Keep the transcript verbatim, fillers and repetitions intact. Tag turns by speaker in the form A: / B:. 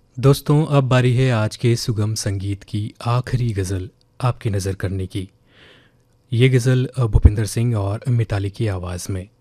A: दोस्तों, अब बारी है आज के सुगम संगीत की आखिरी गज़ल आपकी नज़र करने की। ये गज़ल भूपिंदर सिंह और मिताली की आवाज़ में।